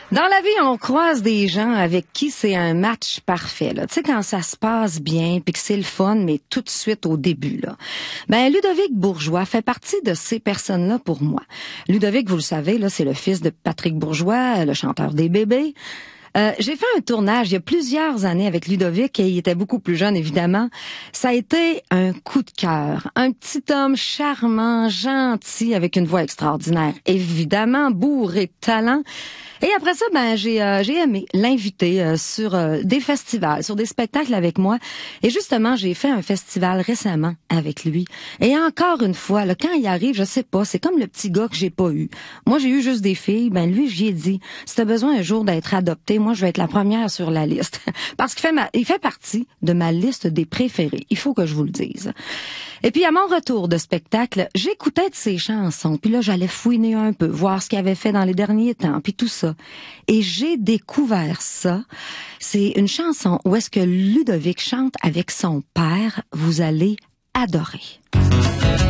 Dans la vie, on croise des gens avec qui c'est un match parfait, là. Tu sais, quand ça se passe bien, puis que c'est le fun, mais tout de suite au début, là. Ben, Ludovic Bourgeois fait partie de ces personnes-là pour moi. Ludovic, vous le savez, là, c'est le fils de Patrick Bourgeois, le chanteur des Bébés. J'ai fait un tournage il y a plusieurs années avec Ludovic et il était beaucoup plus jeune, évidemment. Ça a été un coup de cœur. Un petit homme charmant, gentil, avec une voix extraordinaire. Évidemment, bourré de talent. Et après ça, ben j'ai aimé l'inviter sur des festivals, sur des spectacles avec moi. Et justement, j'ai fait un festival récemment avec lui. Et encore une fois, là, quand il arrive, je sais pas, c'est comme le petit gars que j'ai pas eu. Moi, j'ai eu juste des filles. Ben lui, j'y ai dit, si t'as besoin un jour d'être adopté, moi, je vais être la première sur la liste. Parce qu'il fait partie de ma liste des préférés. Il faut que je vous le dise. Et puis, à mon retour de spectacle, j'écoutais de ses chansons. Puis là, j'allais fouiner un peu, voir ce qu'il avait fait dans les derniers temps, puis tout ça. Et j'ai découvert ça. C'est une chanson où est-ce que Ludovic chante avec son père. Vous allez adorer.